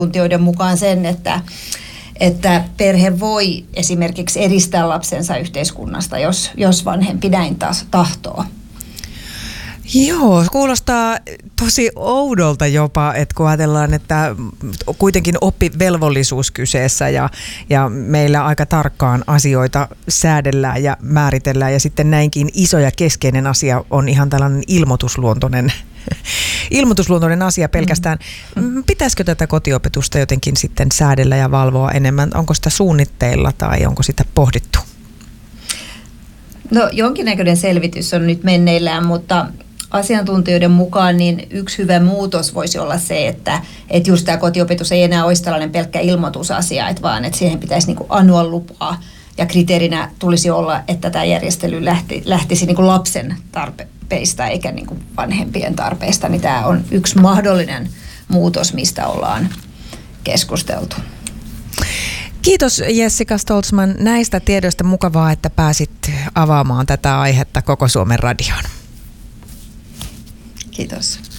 Asiantuntijoiden mukaan sen, että perhe voi esimerkiksi eristää lapsensa yhteiskunnasta, jos vanhempi näin tahtoo. Joo, kuulostaa tosi oudolta jopa, että kun ajatellaan, että kuitenkin oppivelvollisuus kyseessä ja meillä aika tarkkaan asioita säädellään ja määritellään ja sitten näinkin iso ja keskeinen asia on ihan tällainen ilmoitusluontoinen asia pelkästään. Pitäisikö tätä kotiopetusta jotenkin sitten säädellä ja valvoa enemmän? Onko sitä suunnitteilla tai onko sitä pohdittu? No jonkinnäköinen selvitys on nyt menneillään, mutta asiantuntijoiden mukaan niin yksi hyvä muutos voisi olla se, että just tämä kotiopetus ei enää olisi tällainen pelkkä ilmoitusasia, vaan että siihen pitäisi niin kuin anoa lupaa. Ja kriteerinä tulisi olla, että tämä järjestely lähtisi niin kuin lapsen tarpeista eikä niin kuin vanhempien tarpeista. Niin tämä on yksi mahdollinen muutos, mistä ollaan keskusteltu. Kiitos Jessica Stoltzman näistä tiedoista. Mukavaa, että pääsit avaamaan tätä aihetta Koko Suomen radioon. Kiitos.